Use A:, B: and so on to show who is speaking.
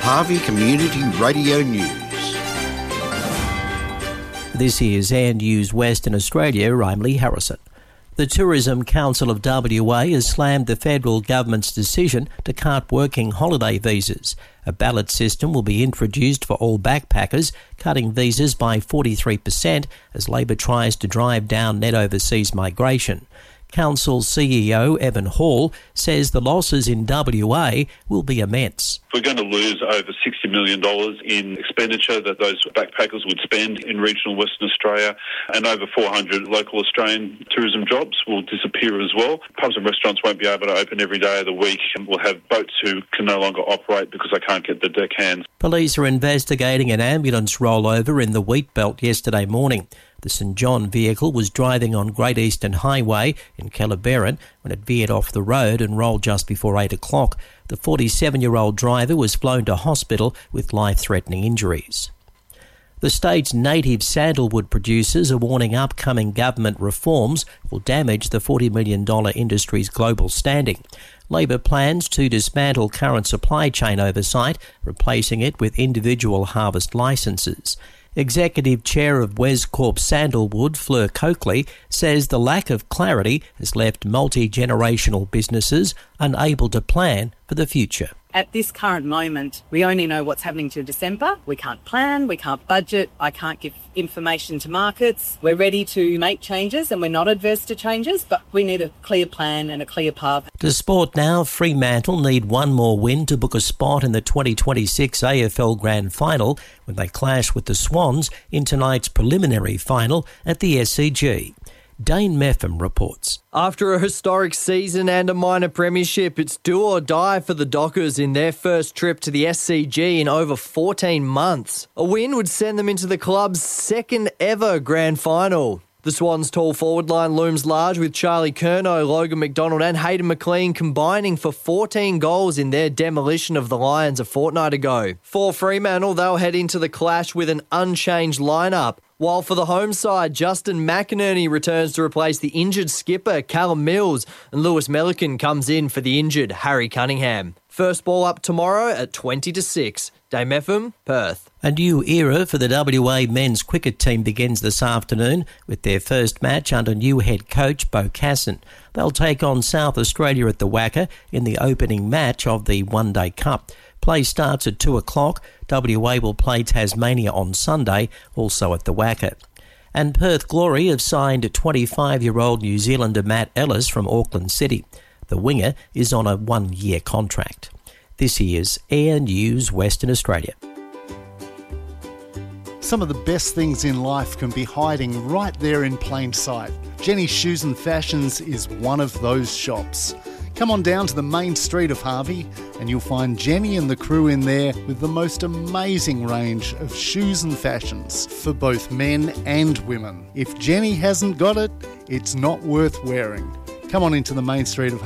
A: Harvey Community Radio News.
B: This is Air News Western Australia. I'm Lee Harrison. The Tourism Council of WA has slammed the federal government's decision to cut working holiday visas. A ballot system will be introduced for all backpackers, cutting visas by 43% as Labor tries to drive down net overseas migration. Council CEO Evan Hall says the losses in WA will be immense.
C: We're going to lose over $60 million in expenditure that those backpackers would spend in regional Western Australia, and over 400 local Australian tourism jobs will disappear as well. Pubs and restaurants won't be able to open every day of the week, and we'll have boats who can no longer operate because they can't get the deckhands.
B: Police are investigating an ambulance rollover in the wheat belt yesterday morning. The St John vehicle was driving on Great Eastern Highway in Kellerberrin when it veered off the road and rolled just before 8 o'clock. The 47-year-old driver was flown to hospital with life-threatening injuries. The state's native sandalwood producers are warning upcoming government reforms will damage the $40 million industry's global standing. Labor plans to dismantle current supply chain oversight, replacing it with individual harvest licences. Executive Chair of Westcorp Sandalwood, Fleur Coakley, says the lack of clarity has left multi-generational businesses unable to plan for the future.
D: At this current moment, we only know what's happening to December. We can't plan, we can't budget, I can't give information to markets. We're ready to make changes and we're not adverse to changes, but we need a clear plan and a clear path.
B: To sport now, Fremantle need one more win to book a spot in the 2026 AFL Grand Final when they clash with the Swans in tonight's preliminary final at the SCG. Dane Meffam reports.
E: After a historic season and a minor premiership, it's do or die for the Dockers in their first trip to the SCG in over 14 months. A win would send them into the club's second ever grand final. The Swans' tall forward line looms large with Charlie Curnow, Logan McDonald and Hayden McLean combining for 14 goals in their demolition of the Lions a fortnight ago. For Fremantle, they'll head into the clash with an unchanged lineup. While for the home side, Justin McInerney returns to replace the injured skipper Callum Mills and Lewis Melican comes in for the injured Harry Cunningham. First ball up tomorrow at 20-6. Dame Meffam, Perth.
B: A new era for the WA men's cricket team begins this afternoon with their first match under new head coach Bo Casson. They'll take on South Australia at the Wacker in the opening match of the One Day Cup. Play starts at 2 o'clock. WA will play Tasmania on Sunday, also at the Wacker. And Perth Glory have signed 25-year-old New Zealander Matt Ellis from Auckland City. The winger is on a one-year contract. This is Air News Western Australia.
F: Some of the best things in life can be hiding right there in plain sight. Jenny's Shoes and Fashions is one of those shops. Come on down to the main street of Harvey and you'll find Jenny and the crew in there with the most amazing range of shoes and fashions for both men and women. If Jenny hasn't got it, it's not worth wearing. Come on into the main street of